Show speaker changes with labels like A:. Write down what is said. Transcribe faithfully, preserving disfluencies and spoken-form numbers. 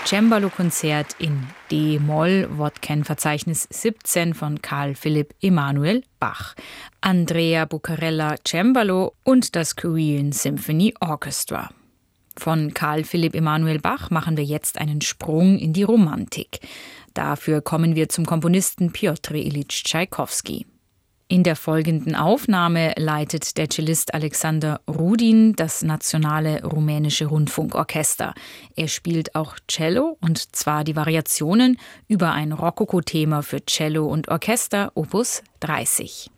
A: Cembalo-Konzert in D-Moll, Wodken-Verzeichnis siebzehn von Carl Philipp Emanuel Bach, Andrea Bucarella Cembalo und das Korean Symphony Orchestra. Von Carl Philipp Emanuel Bach machen wir jetzt einen Sprung in die Romantik. Dafür kommen wir zum Komponisten Pjotr Iljitsch Tschaikowski. In der folgenden Aufnahme leitet der Cellist Alexander Rudin das Nationale Rumänische Rundfunkorchester. Er spielt auch Cello, und zwar die Variationen über ein Rokoko-Thema für Cello und Orchester, Opus dreißig.